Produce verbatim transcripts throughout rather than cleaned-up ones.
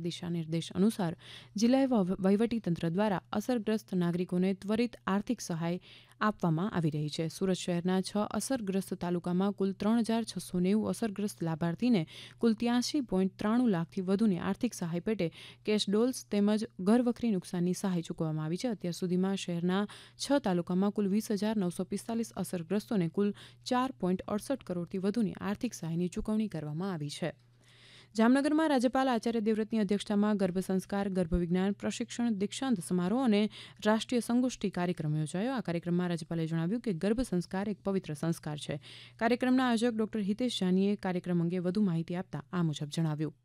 દિશા નિર્દેશ અનુસાર જિલ્લા વહીવટીતંત્ર દ્વારા અસરગ્રસ્ત નાગરિકોને ત્વરિત આર્થિક સહાય આપવામાં આવી રહી છે. સુરત શહેરના છ અસરગ્રસ્ત તાલુકામાં કુલ ત્રણ હજાર છસો નેવું અસરગ્રસ્ત લાભાર્થીને કુલ ત્યાસી પોઈન્ટ ત્રાણું લાખથી વધુની આર્થિક સહાય પેટે કેશ ડોલ્સ તેમજ ઘરવખરી નુકસાનની સહાય ચૂકવવામાં આવી છે. અત્યાર સુધીમાં શહેરના છ તાલુકામાં કુલ વીસ હજાર નવસો પિસ્તાલીસ અસરગ્રસ્તોને કુલ ચાર પોઈન્ટ અડસઠ કરોડથી વધુની આર્થિક સહાયની ચૂકવણી કરવામાં આવી છે. જામનગરમાં રાજ્યપાલ આચાર્ય દેવવ્રતની અધ્યક્ષતામાં ગર્ભ સંસ્કાર, ગર્ભ વિજ્ઞાન પ્રશિક્ષણ, દીક્ષાંત સમારોહ અને રાષ્ટ્રીય સંગોષ્ઠી કાર્યક્રમ યોજાયો. આ કાર્યક્રમમાં રાજ્યપાલે જણાવ્યું કે ગર્ભ સંસ્કાર એક પવિત્ર સંસ્કાર છે. કાર્યક્રમના આયોજક ડોક્ટર હિતેશ જાનીએ કાર્યક્રમ અંગે વધુ માહિતી આપતા આ મુજબ જણાવ્યું.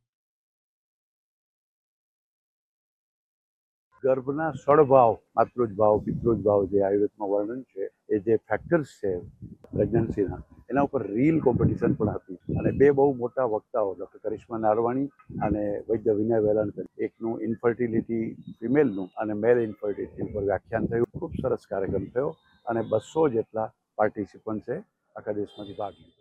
ગર્ભના સળભાવ, માતૃજ ભાવ, પિતૃજ ભાવ જે આયુર્વેદમાં વર્ણન છે, એ જે ફેક્ટર્સ છે પ્રેગ્નન્સીના, એના ઉપર રીલ કોમ્પિટિશન પણ હતી અને બે બહુ મોટા વક્તાઓ ડૉક્ટર કરિશ્મા નારવાણી અને વૈદ્ય વિનય વેલાણકર, એકનું ઇન્ફર્ટિલિટી ફિમેલનું અને મેલ ઇન્ફર્ટિલિટી ઉપર વ્યાખ્યાન થયું. ખૂબ સરસ કાર્યક્રમ થયો અને બસો જેટલા પાર્ટિસિપન્ટ્સે આખા દેશમાંથી ભાગ લીધો.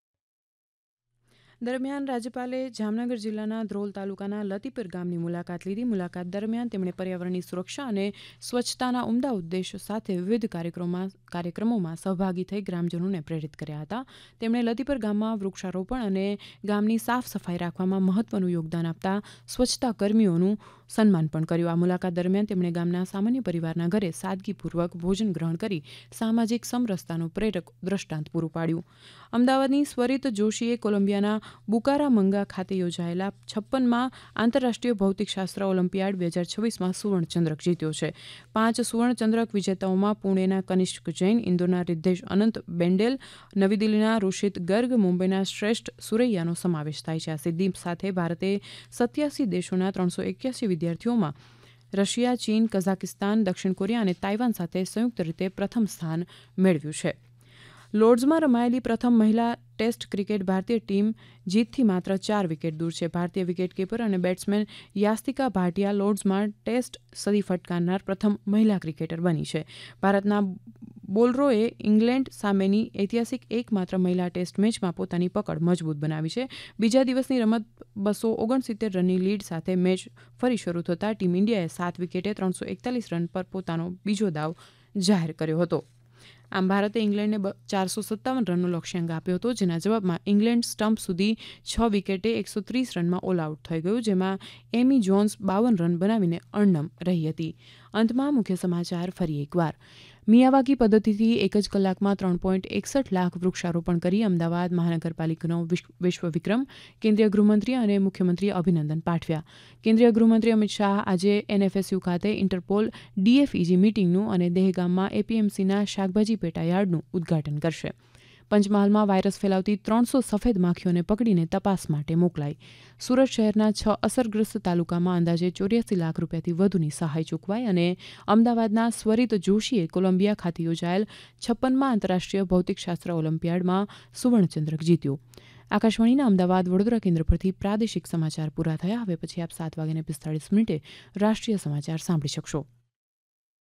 દરમિયાન રાજ્યપાલે જામનગર જિલ્લાના ધ્રોલ તાલુકાના લતીપર ગામની મુલાકાત લીધી. મુલાકાત દરમિયાન તેમણે પર્યાવરણની સુરક્ષા અને સ્વચ્છતાના ઉમદા ઉદ્દેશ સાથે વિવિધ કાર્યક્રમોમાં કાર્યક્રમોમાં સહભાગી થઈ ગ્રામજનોને પ્રેરિત કર્યા હતા. તેમણે લતીપર ગામમાં વૃક્ષારોપણ અને ગામની સાફ સફાઈ રાખવામાં મહત્વનું યોગદાન આપતા સ્વચ્છતા કર્મીઓનું સન્માન પણ કર્યું. આ મુલાકાત દરમિયાન તેમણે ગામના સામાન્ય પરિવારના ઘરે સાદગીપૂર્વક ભોજન ગ્રહણ કરી સામાજિક સમરસતાનું પ્રેરક દ્રષ્ટાંત પૂરું પાડ્યું. અમદાવાદની સ્વરિત જોશીએ કોલંબિયાના બુકારામંગા ખાતે યોજાયેલા છપ્પનમાં આંતરરાષ્ટ્રીય ભૌતિકશાસ્ત્ર ઓલિમ્પિયાડ બે હજાર છવ્વીસમાં સુવર્ણચંદ્રક જીત્યો છે. પાંચ સુવર્ણચંદ્રક વિજેતાઓમાં પુણેના કનિષ્ક જૈન, ઇન્દોરના રિદ્ધેશ અનંત બેન્ડેલ, નવી દિલ્હીના રુષિત ગર્ગ, મુંબઈના શ્રેષ્ઠ સુરૈયાનો સમાવેશ થાય છે. આ સિદ્ધિ સાથે ભારતે સત્યાસી દેશોના ત્રણસો એક્યાસી વિદ્યાર્થીઓમાં રશિયા, ચીન, કઝાકિસ્તાન, દક્ષિણ કોરિયા અને તાઇવાન સાથે સંયુક્ત રીતે પ્રથમ સ્થાન મેળવ્યું છે. લોર્ડ્સમાં રમાયેલી પ્રથમ મહિલા ટેસ્ટ ક્રિકેટ ભારતીય ટીમ જીતથી માત્ર ચાર વિકેટ દૂર છે. ભારતીય વિકેટકીપર અને બેટ્સમેન યાસ્તિકા ભાટિયા લોર્ડ્સમાં ટેસ્ટ સદી ફટકારનાર પ્રથમ મહિલા ક્રિકેટર બની છે. ભારતના બોલરોએ ઇંગ્લેન્ડ સામેની ઐતિહાસિક એકમાત્ર મહિલા ટેસ્ટ મેચમાં પોતાની પકડ મજબૂત બનાવી છે. બીજા દિવસની રમત બસો ઓગણસિત્તેર રનની લીડ સાથે મેચ ફરી શરૂ થતાં ટીમ ઇન્ડિયાએ સાત વિકેટે ત્રણસો એકતાલીસ રન પર પોતાનો બીજો દાવ જાહેર કર્યો હતો. આમ ભારતે ઇંગ્લેન્ડને ચારસો સત્તાવન રનનો લક્ષ્યાંક આપ્યો હતો, જેના જવાબમાં ઇંગ્લેન્ડ સ્ટમ્પ સુધી છ વિકેટે એકસો ત્રીસ રનમાં ઓલ આઉટ થઈ ગયું, જેમાં એમી જોન્સ બાવન રન બનાવીને અણનમ રહી હતી. અંતમાં મુખ્ય સમાચાર ફરી એકવાર. મિયાવાકી પદ્ધતિથી એક જ કલાકમાં ત્રણ પોઈન્ટ એકસઠ લાખ વૃક્ષારોપણ કરી અમદાવાદ મહાનગરપાલિકાનો વિશ્વ વિક્રમ. કેન્દ્રીય ગૃહમંત્રી અને મુખ્યમંત્રીએ અભિનંદન પાઠવ્યા. કેન્દ્રીય ગૃહમંત્રી અમિત શાહ આજે એનએફએસયુ ખાતે ઇન્ટરપોલ ડીએફઈજી મીટિંગનું અને દહેગામમાં એપીએમસીના શાકભાજી પેટા યાર્ડનું ઉદ્ઘાટન કરશે. પંચમહાલમાં વાયરસ ફેલાવતી ત્રણસો સફેદ માખીઓને પકડીને તપાસ માટે મોકલાઈ. સુરત શહેરના છ અસરગ્રસ્ત તાલુકામાં અંદાજે ચોર્યાસી લાખ રૂપિયાથી વધુની સહાય ચૂકવાઈ અને અમદાવાદના સ્વરિત જોશીએ કોલંબિયા ખાતે યોજાયેલ છપ્પનમાં આંતરરાષ્ટ્રીય ભૌતિકશાસ્ત્ર ઓલિમ્પિયાડમાં સુવર્ણચંદ્રક જીત્યો. આકાશવાણીના અમદાવાદ વડોદરા કેન્દ્ર પરથી પ્રાદેશિક સમાચાર પૂરા થયા. હવે પછી આપ સાત વાગ્યાને પિસ્તાળીસ મિનિટે રાષ્ટ્રીય સમાચાર સાંભળી શકશો.